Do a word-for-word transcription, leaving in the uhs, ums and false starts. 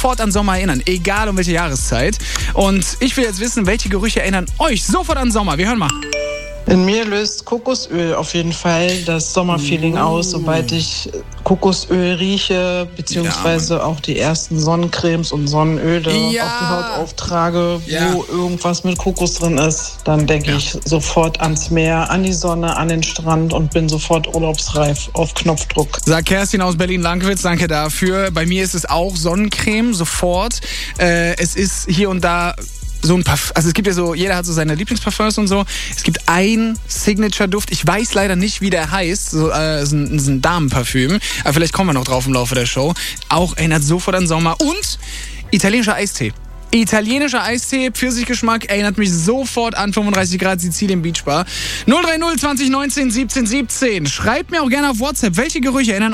sofort an Sommer erinnern, egal um welche Jahreszeit. Und ich will jetzt wissen, welche Gerüche erinnern euch sofort an Sommer. Wir hören mal. In mir löst Kokosöl auf jeden Fall das Sommerfeeling aus, sobald ich Kokosöl rieche, beziehungsweise ja, auch die ersten Sonnencremes und Sonnenöle ja. auf die Haut auftrage, ja. wo irgendwas mit Kokos drin ist. Dann denke ja. ich sofort ans Meer, an die Sonne, an den Strand und bin sofort urlaubsreif auf Knopfdruck. Sagt Kerstin aus Berlin-Lankwitz, danke dafür. Bei mir ist es auch Sonnencreme, sofort. Äh, es ist hier und da so ein Parfum, also es gibt ja so, jeder hat so seine Lieblingsparfums und so. Es gibt ein Signature-Duft, ich weiß leider nicht, wie der heißt, so, äh, ist ein, ist ein Damenparfüm, aber vielleicht kommen wir noch drauf im Laufe der Show. Auch erinnert sofort an Sommer und italienischer Eistee. Italienischer Eistee, Pfirsichgeschmack, erinnert mich sofort an fünfunddreißig Grad Sizilien Beach Bar. null drei null zwanzig neunzehn siebzehn siebzehn. Schreibt mir auch gerne auf WhatsApp, welche Gerüche erinnern